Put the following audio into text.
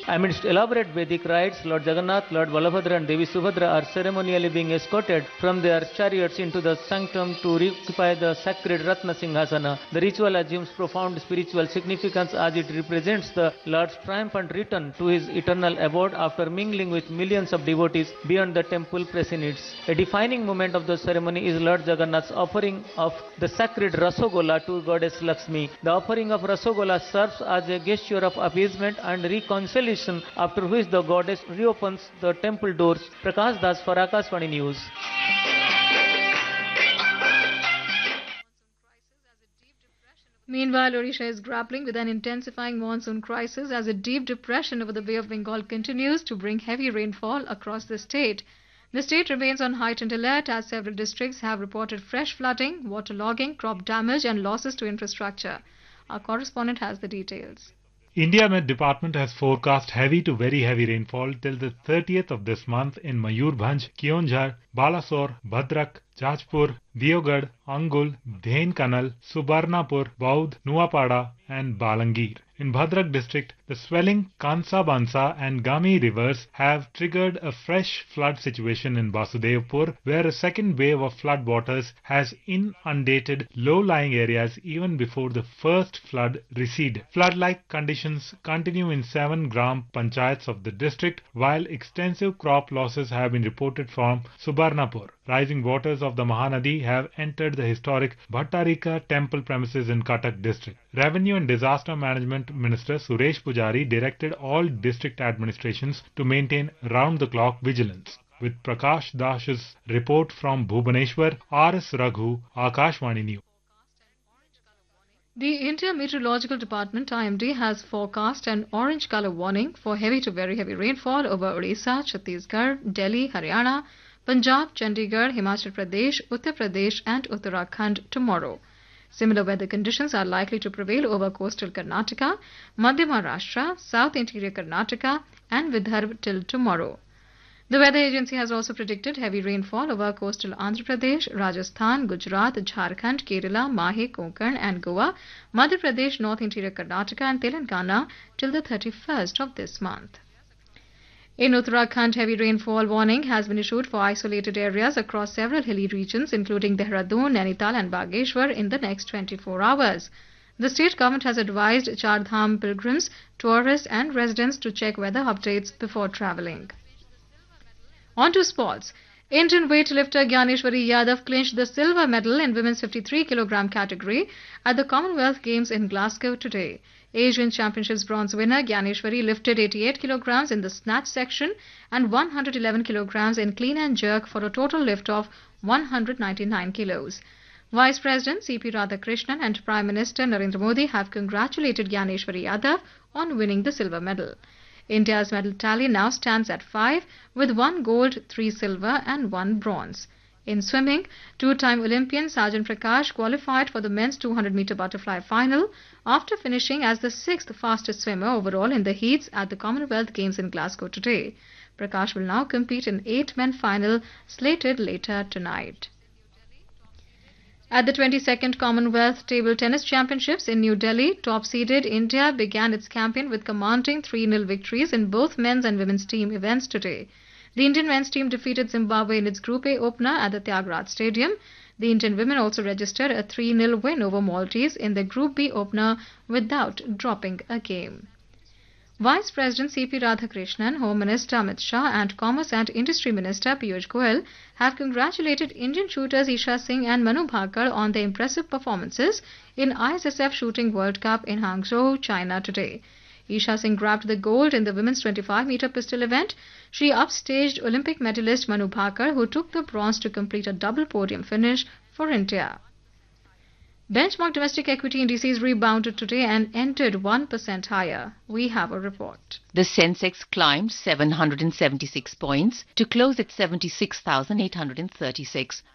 Amidst elaborate Vedic rites, Lord Jagannath, Lord Balabhadra and Devi Subhadra are ceremonially being escorted from their chariots into the sanctum to occupy the sacred Ratna Singhasana. The ritual assumes profound spiritual significance as it represents the Lord's triumphant return to his eternal abode after mingling with millions of devotees beyond the temple precincts. A defining moment of the ceremony is Lord Jagannath's offering of the sacred Rasogola to Goddess Lakshmi. The offering of Rasogola serves as a gesture of appeasement and reconciliation, after which the goddess reopens the temple doors. Prakash Das for Akashvani News. Meanwhile, Odisha is grappling with an intensifying monsoon crisis as a deep depression over the Bay of Bengal continues to bring heavy rainfall across the state. The state remains on heightened alert as several districts have reported fresh flooding, waterlogging, crop damage and losses to infrastructure. Our correspondent has the details. India Met Department has forecast heavy to very heavy rainfall till the 30th of this month in Mayurbhanj, Keonjhar, Balasore, Bhadrak, Jajpur, Deogarh, Angul, Dhenkanal, Subarnapur, Baud, Nuapada and Balangir. In Bhadrak district, the swelling Kansa Bansa and Gami rivers have triggered a fresh flood situation in Basudevpur, where a second wave of flood waters has inundated low-lying areas even before the first flood receded. Flood-like conditions continue in 7 gram panchayats of the district, while extensive crop losses have been reported from Subarnapur. Rising waters of the Mahanadi have entered the historic Bhattarika temple premises in Cuttack district. Revenue and Disaster Management Minister Suresh Pujari directed all district administrations to maintain round-the-clock vigilance. With Prakash Das's report from Bhubaneswar, R.S. Raghu, Akashvani News. The India Meteorological Department IMD has forecast an orange color warning for heavy to very heavy rainfall over Odisha, Chhattisgarh, Delhi, Haryana, Punjab, Chandigarh, Himachal Pradesh, Uttar Pradesh and Uttarakhand tomorrow. Similar weather conditions are likely to prevail over coastal Karnataka, Madhya Maharashtra, South Interior Karnataka and Vidarbha till tomorrow. The weather agency has also predicted heavy rainfall over coastal Andhra Pradesh, Rajasthan, Gujarat, Jharkhand, Kerala, Mahe, Konkan and Goa, Madhya Pradesh, North Interior Karnataka and Telangana till the 31st of this month. In Uttarakhand, heavy rainfall warning has been issued for isolated areas across several hilly regions including Dehradun, Nainital and Bageshwar in the next 24 hours. The state government has advised Char Dham pilgrims, tourists and residents to check weather updates before travelling. On to sports. Indian weightlifter Gyaneshwari Yadav clinched the silver medal in women's 53 kg category at the Commonwealth Games in Glasgow today. Asian Championships bronze winner Gyaneshwari lifted 88 kg in the snatch section and 111 kg in clean and jerk for a total lift of 199 kilos. Vice President C.P. Radhakrishnan and Prime Minister Narendra Modi have congratulated Gyaneshwari Yadav on winning the silver medal. India's medal tally now stands at 5 with 1 gold, 3 silver and 1 bronze. In swimming, two-time Olympian Sajan Prakash qualified for the men's 200-meter butterfly final after finishing as the 6th fastest swimmer overall in the heats at the Commonwealth Games in Glasgow today. Prakash will now compete in 8-men final slated later tonight. At the 22nd Commonwealth Table Tennis Championships in New Delhi, top-seeded India began its campaign with commanding 3-0 victories in both men's and women's team events today. The Indian men's team defeated Zimbabwe in its Group A opener at the Tyagaraja Stadium. The Indian women also registered a 3-0 win over Maltese in the Group B opener without dropping a game. Vice President C.P. Radhakrishnan, Home Minister Amit Shah and Commerce and Industry Minister Piyush Goyal have congratulated Indian shooters Isha Singh and Manu Bhakar on their impressive performances in ISSF Shooting World Cup in Hangzhou, China today. Isha Singh grabbed the gold in the women's 25-meter pistol event. She upstaged Olympic medalist Manu Bhakar, who took the bronze to complete a double podium finish for India. Benchmark domestic equity indices rebounded today and entered 1% higher. We have a report. The Sensex climbed 776 points to close at 76,836.